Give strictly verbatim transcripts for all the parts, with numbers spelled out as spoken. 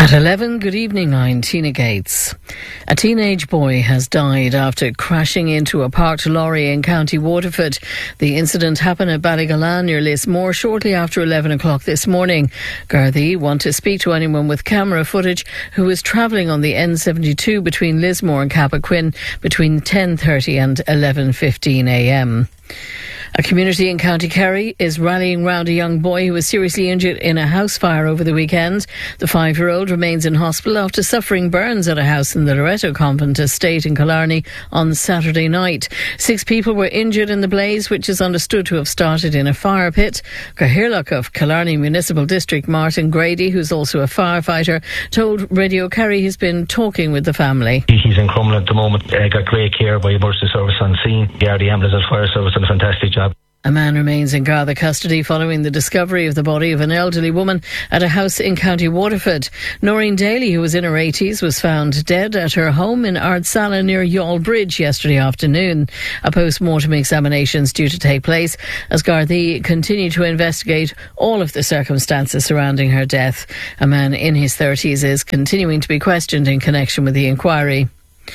At eleven, good evening, I'm Tina Gates. A teenage boy has died after crashing into a parked lorry in County Waterford. The incident happened at Ballygalan near Lismore shortly after eleven o'clock this morning. Gardaí want to speak to anyone with camera footage who was travelling on the N seventy-two between Lismore and Cappoquin between ten thirty and eleven fifteen a m. A community in County Kerry is rallying round a young boy who was seriously injured in a house fire over the weekend. The five-year-old remains in hospital after suffering burns at a house in the Loreto Convent estate in Killarney on Saturday night. Six people were injured in the blaze, which is understood to have started in a fire pit. Cathaoirleach of Killarney Municipal District, Martin Grady, who's also a firefighter, told Radio Kerry he's been talking with the family. He's in Crumlin at the moment. Uh, got great care by emergency service on scene. The R D ambulance and fire service done a fantastic job. A man remains in Garda custody following the discovery of the body of an elderly woman at a house in County Waterford. Noreen Daly, who was in her eighties, was found dead at her home in Ardsala near Youghal Bridge yesterday afternoon. A post-mortem examination is due to take place as Gardaí continue to investigate all of the circumstances surrounding her death. A man in his thirties is continuing to be questioned in connection with the inquiry.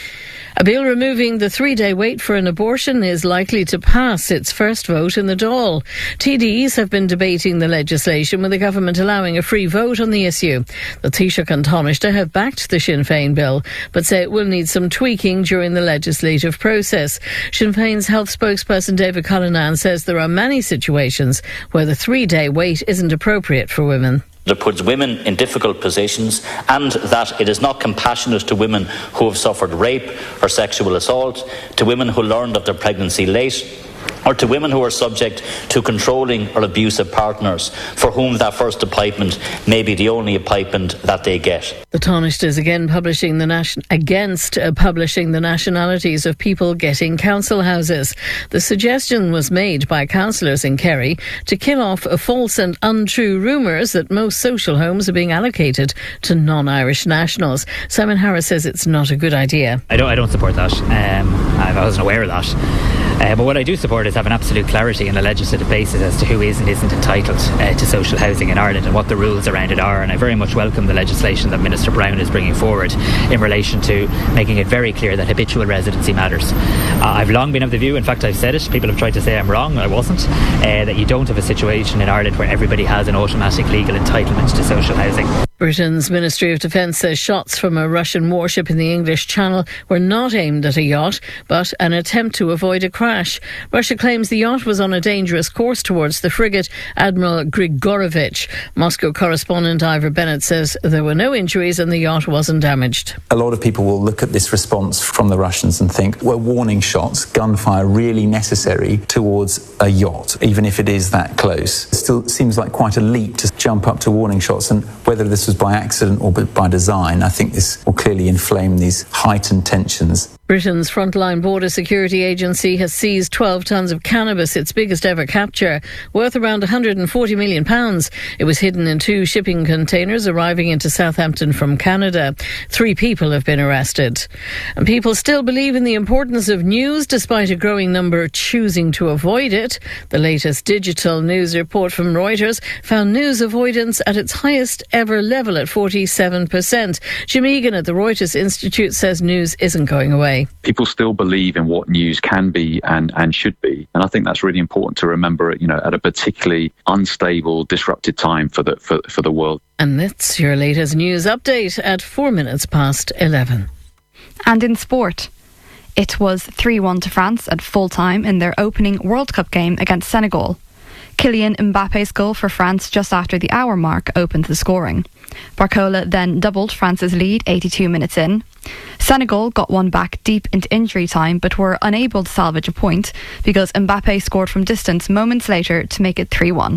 A bill removing the three-day wait for an abortion is likely to pass its first vote in the Dáil. T D Es have been debating the legislation with the government allowing a free vote on the issue. The Taoiseach and Taoiseach have backed the Sinn Féin bill, but say it will need some tweaking during the legislative process. Sinn Féin's health spokesperson David Cullinan says there are many situations where the three-day wait isn't appropriate for women. It puts women in difficult positions, and that it is not compassionate to women who have suffered rape or sexual assault, to women who learned of their pregnancy late, or to women who are subject to controlling or abusive partners for whom that first appointment may be the only appointment that they get. The Taoiseach is again publishing the nation- against uh, publishing the nationalities of people getting council houses. The suggestion was made by councillors in Kerry to kill off a false and untrue rumours that most social homes are being allocated to non-Irish nationals. Simon Harris says it's not a good idea. I don't, I don't support that. Um, I wasn't aware of that. Uh, but what I do support is having absolute clarity on a legislative basis as to who is and isn't entitled uh, to social housing in Ireland and what the rules around it are. And I very much welcome the legislation that Minister Brown is bringing forward in relation to making it very clear that habitual residency matters. Uh, I've long been of the view, in fact I've said it, people have tried to say I'm wrong, I wasn't, uh, that you don't have a situation in Ireland where everybody has an automatic legal entitlement to social housing. Britain's Ministry of Defence says shots from a Russian warship in the English Channel were not aimed at a yacht, but an attempt to avoid a crash. Russia claims the yacht was on a dangerous course towards the frigate Admiral Grigorovich. Moscow correspondent Ivor Bennett says there were no injuries and the yacht wasn't damaged. A lot of people will look at this response from the Russians and think, well, warning shots, gunfire really necessary towards a yacht, even if it is that close. It still seems like quite a leap to jump up to warning shots, and whether this was by accident or by design, I think this will clearly inflame these heightened tensions. Britain's Frontline Border Security Agency has seized twelve tonnes of cannabis, its biggest ever capture, worth around one hundred forty million pounds. It was hidden in two shipping containers arriving into Southampton from Canada. Three people have been arrested. And people still believe in the importance of news, despite a growing number choosing to avoid it. The latest digital news report from Reuters found news avoidance at its highest ever level at forty-seven percent. Jim Egan at the Reuters Institute says news isn't going away. People still believe in what news can be and, and should be. And I think that's really important to remember, you know, at a particularly unstable, disrupted time for the for, for the world. And that's your latest news update at four minutes past eleven. And in sport, it was three one to France at full time in their opening World Cup game against Senegal. Kylian Mbappe's goal for France just after the hour mark opened the scoring. Barcola then doubled France's lead eighty-two minutes in. Senegal got one back deep into injury time but were unable to salvage a point because Mbappe scored from distance moments later to make it three one.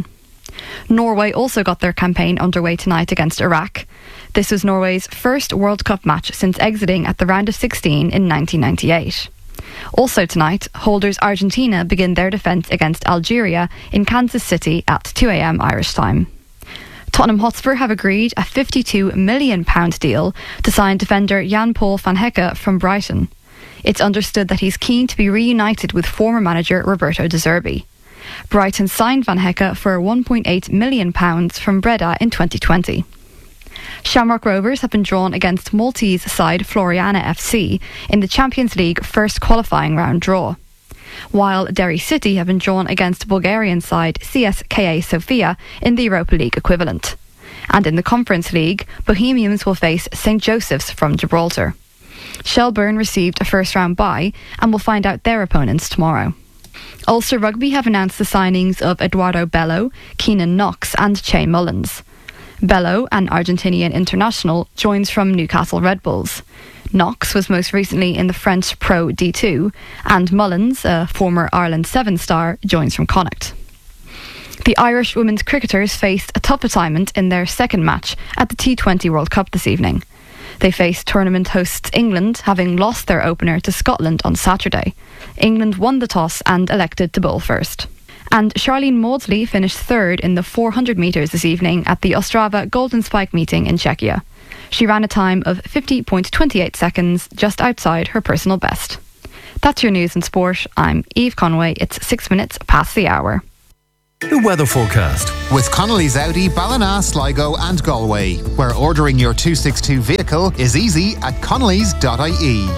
Norway also got their campaign underway tonight against Iraq. This was Norway's first World Cup match since exiting at the round of sixteen in nineteen ninety-eight. Also tonight, holders Argentina begin their defence against Algeria in Kansas City at two a m Irish time. Tottenham Hotspur have agreed a fifty-two million pounds deal to sign defender Jan-Paul van Hecke from Brighton. It's understood that he's keen to be reunited with former manager Roberto De Zerbi. Brighton signed Van Hecke for one point eight million pounds from Breda in twenty twenty. Shamrock Rovers have been drawn against Maltese side Floriana F C in the Champions League first qualifying round draw, while Derry City have been drawn against Bulgarian side C S K A Sofia in the Europa League equivalent. And in the Conference League, Bohemians will face Saint Joseph's from Gibraltar. Shelburne received a first-round bye and will find out their opponents tomorrow. Ulster Rugby have announced the signings of Eduardo Bello, Keenan Knox and Che Mullins. Bello, an Argentinian international, joins from Newcastle Red Bulls. Knox was most recently in the French Pro D two, and Mullins, a former Ireland Seven star, joins from Connacht. The Irish women's cricketers faced a tough assignment in their second match at the T twenty World Cup this evening. They faced tournament hosts England, having lost their opener to Scotland on Saturday. England won the toss and elected to bowl first. And Charlene Maudsley finished third in the four hundred metres this evening at the Ostrava Golden Spike meeting in Czechia. She ran a time of fifty point two eight seconds, just outside her personal best. That's your news and sport. I'm Eve Conway. It's six minutes past the hour. The weather forecast with Connolly's Audi, Ballina, Sligo and Galway, where ordering your two sixty-two vehicle is easy at connellys dot I E.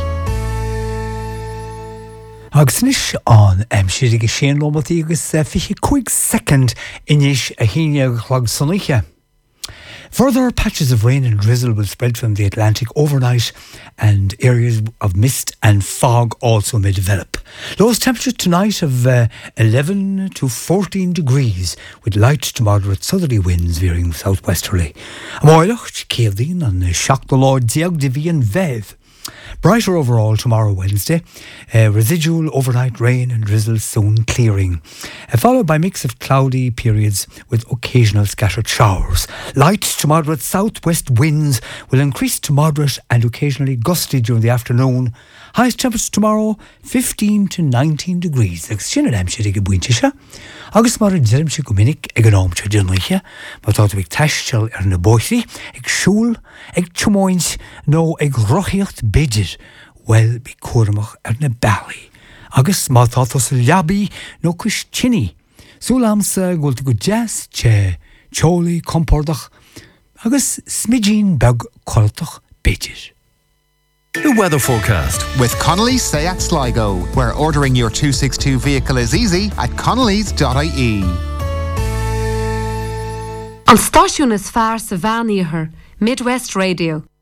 Agus nis an emsir ag sé lomotí agus fiche quick second inis a híine chlog sunniche. Further patches of rain and drizzle will spread from the Atlantic overnight, and areas of mist and fog also may develop. Lowest temperature tonight of uh, eleven to fourteen degrees, with light to moderate southerly winds veering southwesterly. Amoiloch, Keildeen and Shock the Lord Diog de Vian Vev. Brighter overall tomorrow, Wednesday. Uh, residual overnight rain and drizzle soon clearing, uh, followed by mix of cloudy periods with occasional scattered showers. Light to moderate southwest winds will increase to moderate and occasionally gusty during the afternoon. Highest temperature tomorrow, fifteen to nineteen degrees. Agus sin am sé ag buinte se. Agus mar an dirm se go minic ag an ámte dionlaiche, má tá ag taistil ar na boisi, ag siúl, ag tiomáins, nó ag rochíocht beidir, well bí cuaramach ar na bally. Agus má tá tá sa leabaí nó cus tinny. Súlam sa gúilta go jazz, che, cholaí, compordach, agus smidjin beg coltach beidir. The weather forecast with Connolly's Seat Sligo, where ordering your two sixty-two vehicle is easy at connellys dot I E. An stáisiún is fearr sa bhean iarthar, Midwest Radio.